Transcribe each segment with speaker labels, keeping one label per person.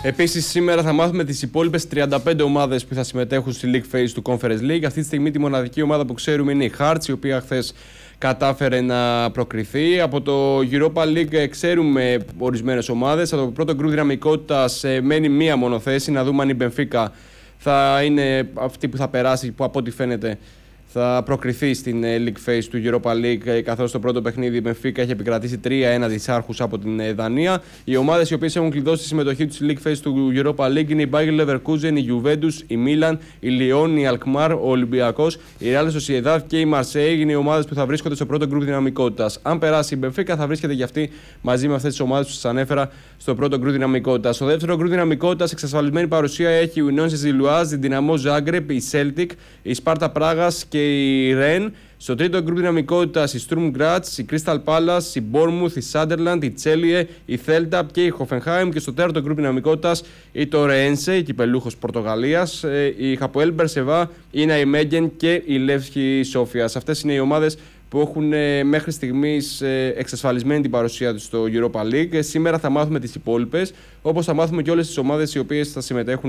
Speaker 1: Επίσης, σήμερα θα μάθουμε τις υπόλοιπες 35 ομάδες που θα συμμετέχουν στη League Phase του Conference League. Αυτή τη στιγμή τη μοναδική ομάδα που ξέρουμε είναι η Hearts, η οποία χθες κατάφερε να προκριθεί. Από το Europa League ξέρουμε ορισμένες ομάδες. Από το πρώτο γκρουπ δυναμικότητας μένει μία μόνο θέση. Να δούμε αν η Benfica θα είναι αυτή που θα περάσει, που από ό,τι φαίνεται θα προκριθεί στην League Phase του Europa League, καθώς το πρώτο παιχνίδι η Benfica έχει επικρατήσει 3-1 της Άρχους από την Δανία. Οι ομάδες οι οποίες έχουν κλειδώσει τη συμμετοχή τους στη League Phase του Europa League είναι η Bayer Leverkusen, η Juventus, η Milan, η Lyon, η Alkmaar, ο Ολυμπιακός, η Real Sociedad και η Marseille. Είναι οι ομάδες που θα βρίσκονται στο πρώτο γκρουπ δυναμικότητας. Αν περάσει η Benfica, θα βρίσκεται και αυτή μαζί με αυτές τις ομάδες που σας ανέφερα στο πρώτο γκρουπ δυναμικότητας. Στο δεύτερο γκρουπ δυναμικότητας, εξασφαλισμένη παρουσία έχει η Union Saint-Gilloise, η Dinamo Zagreb, η Celtic, η Sparta Πράγας και η Rennes. Στο τρίτο γκρουπ δυναμικότητας η Sturm Graz, η Crystal Palace, η Bournemouth, η Sunderland, η Chelsea, η Celta και η Hoffenheim. Και στο τέταρτο γκρουπ δυναμικότητας η Torrense, η κυπελούχος Πορτογαλίας, η Hapoel Beersheva, η Nijmegen και η Levski Sofia. Αυτές είναι οι ομάδες που έχουν μέχρι στιγμής εξασφαλισμένη την παρουσία τους στο Europa League. Σήμερα θα μάθουμε τις υπόλοιπες, όπως θα μάθουμε και όλες τις ομάδες οι οποίες θα συμμετέχουν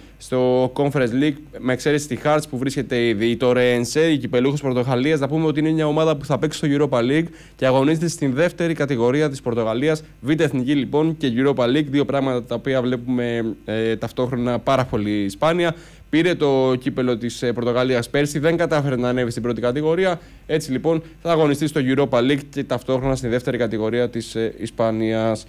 Speaker 1: στο Conference League, με εξαίρεση τη Hearts που βρίσκεται ήδη. Η Torrense, η κυπελούχος Πορτογαλίας, να πούμε ότι είναι μια ομάδα που θα παίξει στο Europa League και αγωνίζεται στην δεύτερη κατηγορία της Πορτογαλίας, Β' Εθνική λοιπόν και Europa League, δύο πράγματα τα οποία βλέπουμε ταυτόχρονα πάρα πολύ σπάνια. Πήρε το κύπελο της Πορτογαλίας πέρσι, δεν κατάφερε να ανέβει στην πρώτη κατηγορία. Έτσι λοιπόν θα αγωνιστεί στο Europa League και ταυτόχρονα στη δεύτερη κατηγορία της Ισπανίας.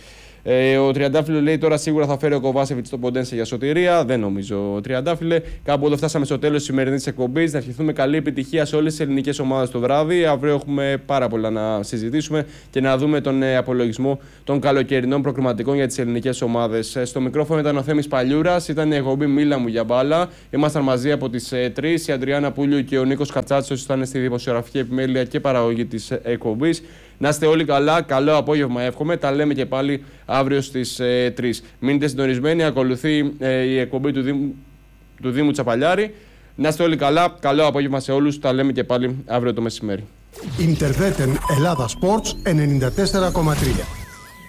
Speaker 1: Ο Τριαντάφυλλο λέει τώρα σίγουρα θα φέρει ο Κοβάσεβιτς στο Ποντένσε για σωτηρία. Δεν νομίζω, Τριαντάφυλλε. Κάπου εδώ φτάσαμε στο τέλος της σημερινής εκπομπής. Να ευχηθούμε καλή επιτυχία σε όλες τις ελληνικές ομάδες το βράδυ. Αύριο έχουμε πάρα πολλά να συζητήσουμε και να δούμε τον απολογισμό των καλοκαιρινών προκριματικών για τις ελληνικές ομάδες. Στο μικρόφωνο ήταν ο Θέμης Παλιούρας, ήταν η εκπομπή Μίλα μου για μπάλα. Ήμασταν μαζί από τις 3, η Αντριάννα Πούλιου και ο Νίκος Κατσάτσος ήταν στη δημοσιογραφική επιμέλεια και παραγωγή της εκπομπής. Να είστε όλοι καλά, καλό απόγευμα εύχομαι. Τα λέμε και πάλι αύριο στις 3. Μείνετε συντονισμένοι, ακολουθεί η εκπομπή του Δήμου Τσαπαλιάρη. Να είστε όλοι καλά, καλό απόγευμα σε όλους. Τα λέμε και πάλι αύριο το μεσημέρι.
Speaker 2: Interveten Ελλάδα Sports 94,3.